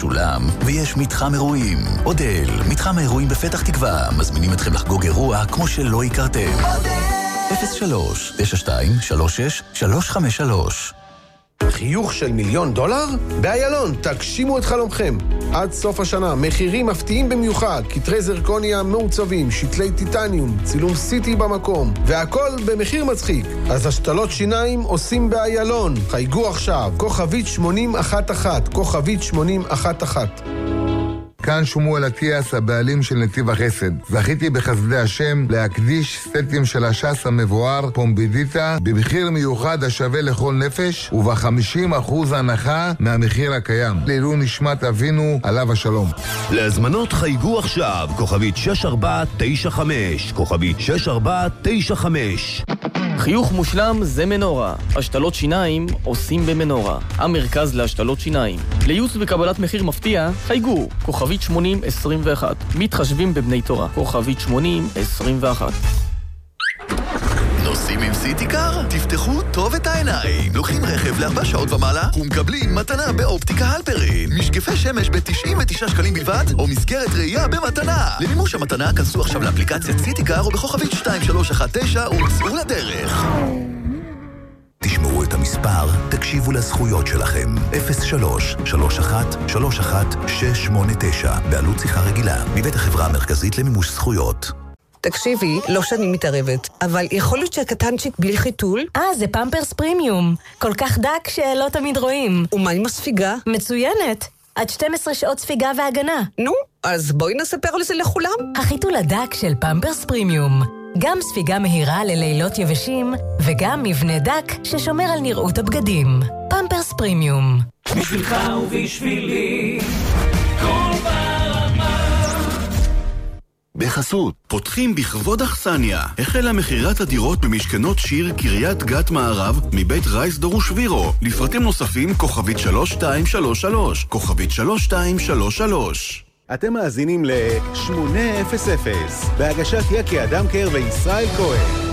משולם, ויש מתחם אירועים. אודל, מתחם האירועים בפתח תקווה, מזמינים אתכם לחגוג אירוע כמו שלא הכרתם. 03-92-36-353. חיוך של $1,000,000? באיילון, תגשימו את חלומכם. עד סוף השנה, מחירים מפתיעים במיוחד, כתרי זרקוניה מעוצבים, שתלי טיטניום, צילום סיטי במקום, והכל במחיר מצחיק. אז השתלות שיניים עושים באיילון. חייגו עכשיו, כוכבית 8011, כוכבית 8011. כאן שמואל אטיאס, הבעלים של נתיב החסד. זכיתי בחסדי השם להקדיש סטים של השס המבואר פומבידיטה במחיר מיוחד השווה לכל נפש וב-50% הנחה מהמחיר הקיים. לעילוי נשמת אבינו עליו השלום. להזמנות חייגו עכשיו, כוכבית 6495, כוכבית 6495. חיוך מושלם זה מנורה. השתלות שיניים עושים במנורה. המרכז להשתלות שיניים. לייעוץ וקבלת מחיר מפתיע, חייגו, כוכבית 8021. מתחשבים בבני תורה, כוכבית 8021. נוסעים עם סיטיקר? תפתחו טוב את העיניים. לוקחים רכב ל4 שעות ומעלה ומקבלים מתנה באופטיקה הלפרין. משקפי שמש ב-99 שקלים בלבד, או מסגרת ראייה במתנה. למימוש המתנה כנסו עכשיו לאפליקציית סיטיקר או בכוכבית 2319 וצאו לדרך. תשמעו את המספר, תקשיבו לזכויות שלכם. 03-31-31-689 בעלות שיחה רגילה מבית החברה המרכזית למימוש זכויות. תקשיבי, לא שאני מתערבת, אבל יכול להיות שהקטנצ'יק בלי חיתול? זה פמפרס פרימיום. כל כך דק שלא תמיד רואים. ומה עם הספיגה? מצוינת. עד 12 שעות ספיגה והגנה. נו, אז בואי נספר על זה לכולם. החיתול הדק של פמפרס פרימיום. גם ספיגה מהירה ללילות יבשים, וגם מבנה דק ששומר על נראות הבגדים. פמפרס פרימיום. בשבילך ובשבילי, כל ברמה. בחסות, פותחים בכבוד אכסניה. החלה מחירת הדירות במשכנות שיר קריית גת מערב מבית רייס דורוש וירו. לפרטים נוספים כוכבית 3233, כוכבית 3233. אתם מאזינים ל-800 בהגשת יקי אדמקר וישראל כהן.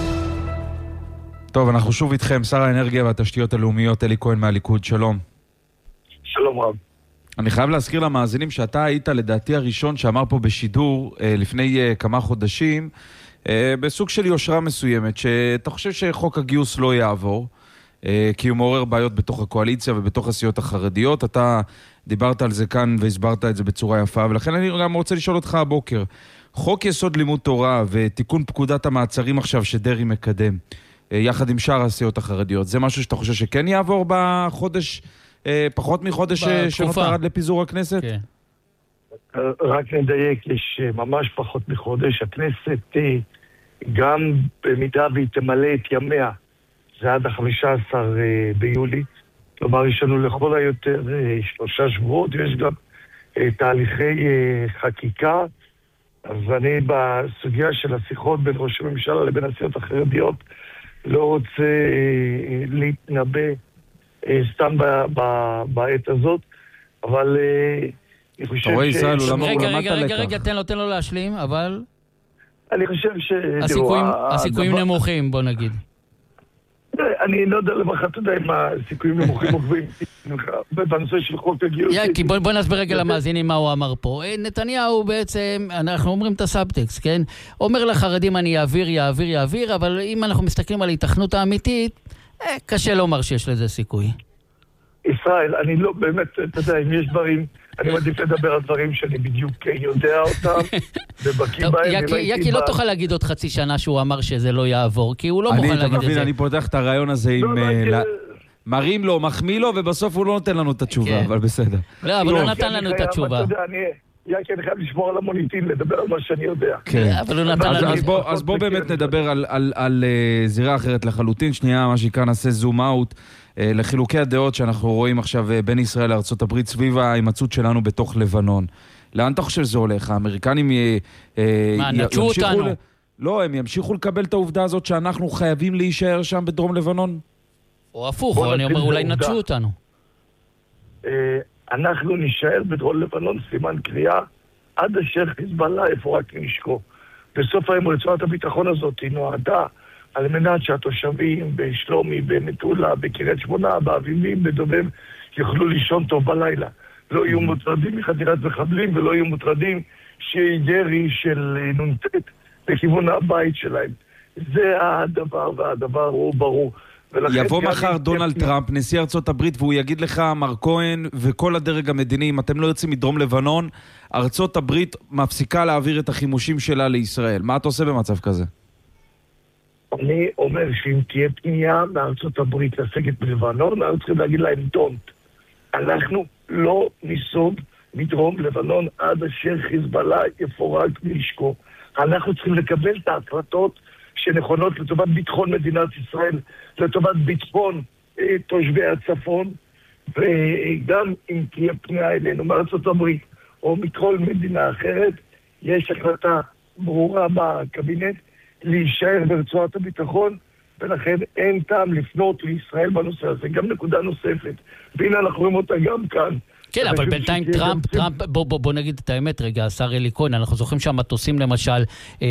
טוב, אנחנו שוב איתכם, שר האנרגיה והתשתיות הלאומיות אלי כהן מהליכוד. שלום. שלום רב. אני חייב להזכיר למאזינים שאתה היית לדעתי הראשון שאמר פה בשידור לפני כמה חודשים בסוג של יושרה מסוימת, שאתה חושב שחוק הגיוס לא יעבור כי הוא מעורר בעיות בתוך הקואליציה ובתוך הסיעות החרדיות. אתה דיברת על זה כאן והסברת את זה בצורה יפה, ולכן אני גם רוצה לשאול אותך הבוקר, חוק יסוד לימוד תורה ותיקון פקודת המעצרים עכשיו שדרי מקדם יחד עם שאר הסיעות החרדיות, זה משהו שאתה חושב שכן יעבור בחודש, פחות מחודש שנותר עד לפיזור הכנסת? כן. רק נדייק, יש ממש פחות מחודש. הכנסת גם במידה והיא תמלא את ימיה, זה עד 15 ביולי. כלומר, יש לנו לכל היותר 3 שבועות, יש גם תהליכי חקיקה. אז אני בסוגיה של השיחות בין ראש הממשלה לבין הסיעות החרדיות לא רוצה להתנבא סתם בעת הזאת, אבל אני חושב אתה רואה ישראל, רגע, תן לו להשלים, אבל אני חושב הסיכויים נמוכים, בוא נגיד. אני לא יודע למחר, אתה יודע אם הסיכויים נמוכים מוגבים בנושא של חוק הגיוס. כי בוא נסביר רגע למאזינים מה הוא אמר פה. נתניהו בעצם, אנחנו אומרים את הסאבטקסט, כן? אומר לחרדים אני יעביר, אבל אם אנחנו מסתכלים על ההיתכנות האמיתית, קשה לומר שיש לזה סיכוי. ישראל, אני לא באמת, אתה יודע, אם יש דברים, אני מעדיף לדבר על דברים שאני בדיוק יודע אותם, ובקיא בהם. יקי, לא תוכל להגיד עוד חצי שנה שהוא אמר שזה לא יעבור, כי הוא לא מוכן להגיד את זה. אני פותח את הרעיון הזה עם מרים לו, מחמיא לו, ובסוף הוא לא נותן לנו את התשובה, אבל בסדר. לא, אבל לא נתן לנו את התשובה. יקי, אני חייב לשמור על המוניטין, לדבר על מה שאני יודע. כן, אז בוא באמת נדבר על זירה אחרת לחלוטין. שנייה, מה שכאן נעשה זום אאוט לחילוקי הדעות שאנחנו רואים עכשיו בין ישראל לארצות הברית סביב ההימצאות שלנו בתוך לבנון. לאן אתה חושב שזה הולך? האמריקנים נטשו אותנו? לא, הם ימשיכו לקבל את העובדה הזאת שאנחנו חייבים להישאר שם בדרום לבנון? או הפוך, אני אומר אולי נטשו אותנו. אנחנו נשאר בדרום לבנון, סימן קריאה, עד אשר חיזבאללה איפה רק נשקו. בסוף היום רצועת הביטחון הזאת היא נועדה על מנת שהתושבים בשלומי, במטולה, בקריית שמונה, באביבים, בדובב, יוכלו לישון טוב בלילה. לא יהיו מוטרדים מחדירת מחבלים, ולא יהיו מוטרדים שיהיה ירי של נ"ט לכיוון הבית שלהם. זה הדבר, והדבר הוא ברור. יבוא מחר דונלד טראמפ, נשיא ארצות הברית, והוא יגיד לך, מר כהן וכל הדרג המדיני, אם אתם לא יוצאים מדרום לבנון, ארצות הברית מפסיקה להעביר את החימושים שלה לישראל. מה אתה עושה במצב כזה? אני אומר שאם תהיה פנייה מארצות הברית לסגת בלבנון, אנחנו צריכים להגיד להם דונט. אנחנו לא ניסוג מדרום לבנון עד אשר חיזבאללה יפורק מנשקו. אנחנו צריכים לקבל את ההחלטות שנכונות לטובת ביטחון מדינת ישראל, לטובת ביטחון תושבי הצפון, וגם אם תהיה פנייה אלינו מארצות הברית או מכל מדינה אחרת, יש החלטה ברורה בקבינט להישאר ברצועת הביטחון, ולכן אין טעם לפנות לישראל בנושא הזה. גם נקודה נוספת, והנה אנחנו רואים אותה גם כאן. כן, אבל בינתיים טראמפ, בוא נגיד את האמת רגע, השר אלי כהן, אנחנו זוכרים שהמטוסים למשל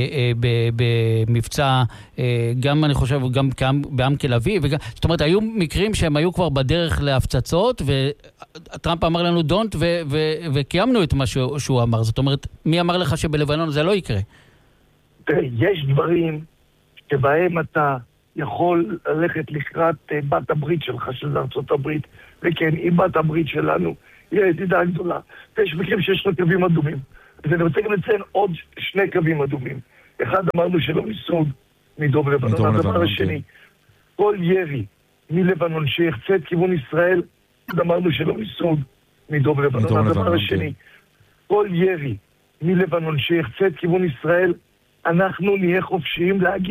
במבצע, גם אני חושב, גם בעמק אביב, זאת אומרת, היו מקרים שהם היו כבר בדרך להפצצות, וטראמפ אמר לנו דונט, וקיימנו את מה שהוא אמר. זאת אומרת, מי אמר לך שבלבנון זה לא יקרה? תראה, יש דברים שבהם אתה יכול ללכת לקראת בת הברית שלך, של ארצות הברית, וכן, היא בת הברית שלנו, היא הידידה הגדולה. ויש מקרים שיש לו קווים אדומים. אז אני רוצה גם לציין עוד שני קווים אדומים. אחד, אמרנו שלא ניסוג מדרום לבנון. הדבר השני, כל ירי מלבנון שיחצה את כיוון ישראל, אמרנו שלא ניסוג מדרום לבנון. הדבר השני, כל ירי מלבנון שיחצה את כיוון ישראל, אנחנו נהיה חופשיים להגיע